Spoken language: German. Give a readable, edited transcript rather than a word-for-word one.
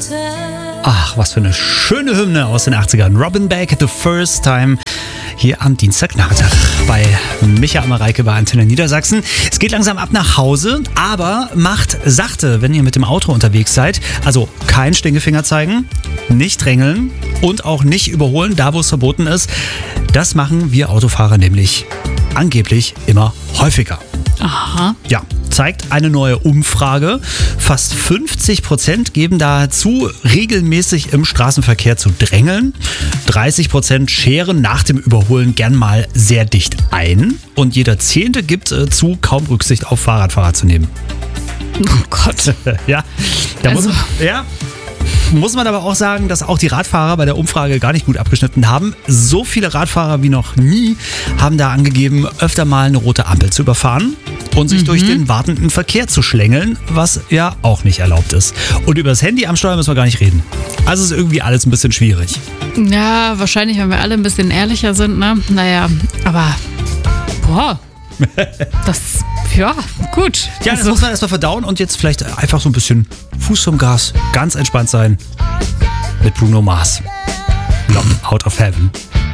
Ach, was für eine schöne Hymne aus den 80ern. Robin Beck, The First Time, hier am Dienstagnachmittag bei Micha Amareike bei Antenne Niedersachsen. Es geht langsam ab nach Hause, aber macht sachte, wenn ihr mit dem Auto unterwegs seid. Also kein Stinkefinger zeigen, nicht drängeln und auch nicht überholen, da wo es verboten ist. Das machen wir Autofahrer nämlich angeblich immer häufiger. Aha. Ja, zeigt eine neue Umfrage. Fast 50% geben dazu, regelmäßig im Straßenverkehr zu drängeln. 30% scheren nach dem Überholen gern mal sehr dicht ein. Und jeder 10. gibt zu, kaum Rücksicht auf Fahrradfahrer zu nehmen. Oh Gott. Ja, da muss man aber auch sagen, dass auch die Radfahrer bei der Umfrage gar nicht gut abgeschnitten haben. So viele Radfahrer wie noch nie haben da angegeben, öfter mal eine rote Ampel zu überfahren und sich durch den wartenden Verkehr zu schlängeln, was ja auch nicht erlaubt ist. Und über das Handy am Steuer müssen wir gar nicht reden. Also ist irgendwie alles ein bisschen schwierig. Ja, wahrscheinlich, wenn wir alle ein bisschen ehrlicher sind, ne? Naja, aber boah. Ja, gut. Ja, das muss man erstmal verdauen und jetzt vielleicht einfach so ein bisschen Fuß zum Gas, ganz entspannt sein mit Bruno Mars. Out of Heaven.